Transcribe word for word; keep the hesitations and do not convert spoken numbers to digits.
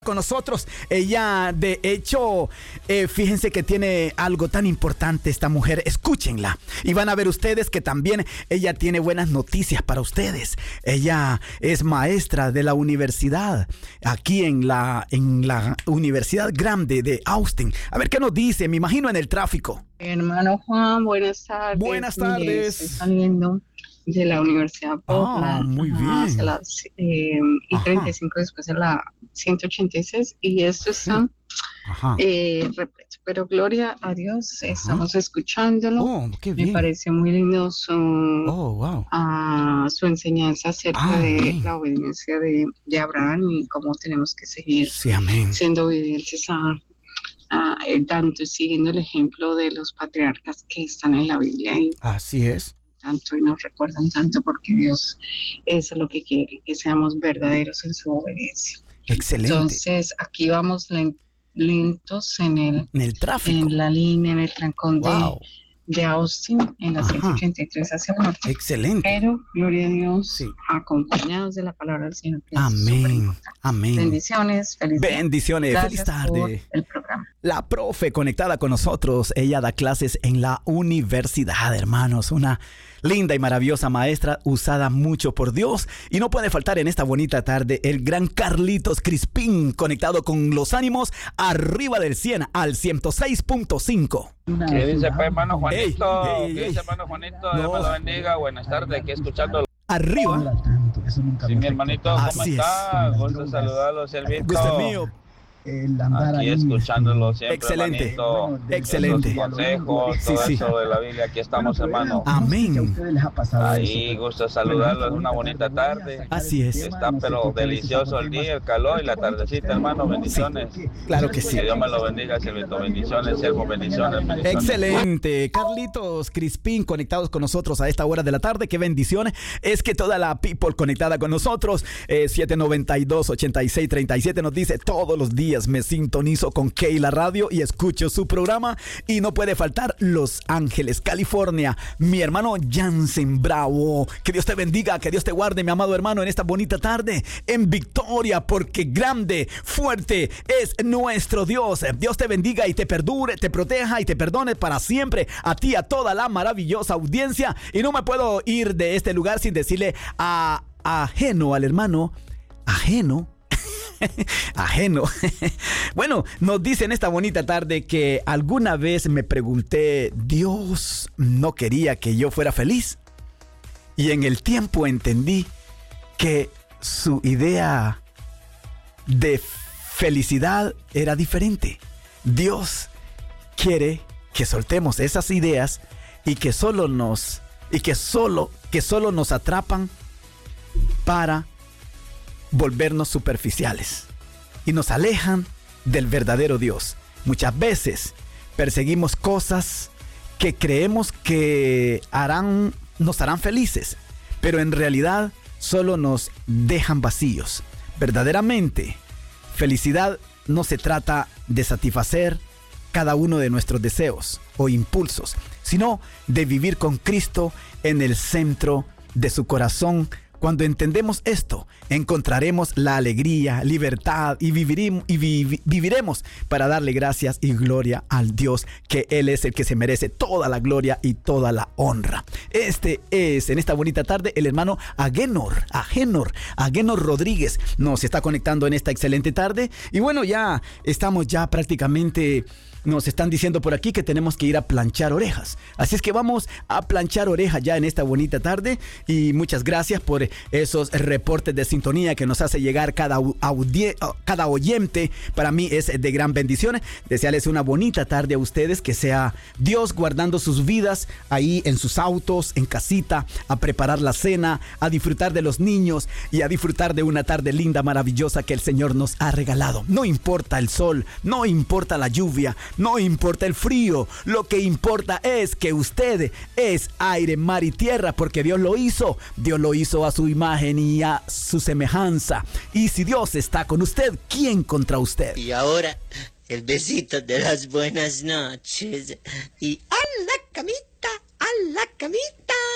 Con nosotros, ella de hecho, eh, fíjense que tiene algo tan importante esta mujer, escúchenla y van a ver ustedes que también ella tiene buenas noticias para ustedes. Ella es maestra de la universidad, aquí en la, en la Universidad Grande de Austin. A ver qué nos dice, me imagino en el tráfico. Hermano Juan, buenas tardes. Buenas tardes. Estoy saliendo de la Universidad Portland. Ah, muy bien. Hacia las eh, I treinta y cinco, después de la ciento ochenta y seis, y esto está eh, repleto. Pero gloria a Dios, Ajá. estamos escuchándolo. Oh, qué bien. Me pareció muy lindo su, oh, wow. uh, su enseñanza acerca ah, de amén. la obediencia de, de Abraham y cómo tenemos que seguir sí, amén. siendo obedientes a Uh, tanto siguiendo el ejemplo de los patriarcas que están en la Biblia y así es tanto y nos recuerdan tanto, porque Dios es lo que quiere, que seamos verdaderos en su obediencia. Excelente. Entonces aquí vamos lentos en el, en el tráfico, en la línea, en el trancón wow. de de Austin en la ciento ochenta y tres hacia el norte. Excelente. Pero, gloria a Dios, sí. acompañados de la palabra del Señor. Amén. Amén. Bendiciones. Feliz Bendiciones. Gracias feliz tarde. Por el programa. La profe conectada con nosotros. Ella da clases en la universidad, hermanos. Una linda y maravillosa maestra usada mucho por Dios. Y no puede faltar en esta bonita tarde el gran Carlitos Crispín conectado con los ánimos arriba del cien al ciento seis punto cinco. ¿Qué dice pues, hermano Juanito? Ey, ey, ¿Qué ey. dice hermano Juanito? No. Dios me lo bendiga. Buenas tardes, aquí escuchando. Arriba. Sí, mi hermanito, ¿cómo Así está? es. Gusto saludarlo, Servito. Gusto mío. Aquí escuchándolo siempre, Excelente. hermanito. Excelente. Los consejos, Sí, todo sí. eso de la Biblia, aquí estamos, hermano. Amén. Ahí, gusto saludarlo, es una bonita tarde. Así es. Está pero delicioso el día, el calor y la tardecita, hermano, bendiciones. Claro que sí. Que Dios me lo bendiga, Servito, bendiciones, siervo, bendiciones, bendiciones. Excelente. Carlitos Crispín conectados con nosotros a esta hora de la tarde. Qué bendiciones. Es que toda la people conectada con nosotros, eh, siete noventa y dos, ochenta y seis, treinta y siete nos dice: todos los días me sintonizo con Keila Radio y escucho su programa. Y no puede faltar Los Ángeles, California, mi hermano Jansen Bravo. Que Dios te bendiga, que Dios te guarde, mi amado hermano, en esta bonita tarde en victoria, porque grande, fuerte es nuestro Dios. Dios te bendiga y te perdure, te proteja y te perdone para siempre, a ti, a toda la maravillosa audiencia. Y no me puedo ir de este lugar sin decirle a, ajeno al hermano, ajeno ajeno. Bueno, nos dice en esta bonita tarde que alguna vez me pregunté, Dios no quería que yo fuera feliz. Y en el tiempo entendí que su idea de felicidad era diferente. Dios quiere que soltemos esas ideas y que solo nos y que solo que solo nos atrapan para volvernos superficiales y nos alejan del verdadero Dios. Muchas veces perseguimos cosas que creemos que harán, nos harán felices, pero en realidad solo nos dejan vacíos. Verdaderamente, felicidad no se trata de satisfacer cada uno de nuestros deseos o impulsos, sino de vivir con Cristo en el centro de su corazón. Cuando entendemos esto, encontraremos la alegría, libertad y, viviremos, y vi, viviremos para darle gracias y gloria al Dios, que Él es el que se merece toda la gloria y toda la honra. Este es, en esta bonita tarde, el hermano Agenor, Agenor, Agenor Rodríguez nos está conectando en esta excelente tarde. Y bueno, ya estamos ya prácticamente... Nos están diciendo por aquí que tenemos que ir a planchar orejas. Así es que vamos a planchar orejas ya en esta bonita tarde. Y muchas gracias por esos reportes de sintonía que nos hace llegar cada, audie- cada oyente. Para mí es de gran bendición. Desearles una bonita tarde a ustedes. Que sea Dios guardando sus vidas ahí en sus autos, en casita, a preparar la cena, a disfrutar de los niños y a disfrutar de una tarde linda, maravillosa que el Señor nos ha regalado. No importa el sol, no importa la lluvia, no importa el frío, lo que importa es que usted es aire, mar y tierra, porque Dios lo hizo, Dios lo hizo a su imagen y a su semejanza. Y si Dios está con usted, ¿quién contra usted? Y ahora, el besito de las buenas noches. Y a la camita, a la camita.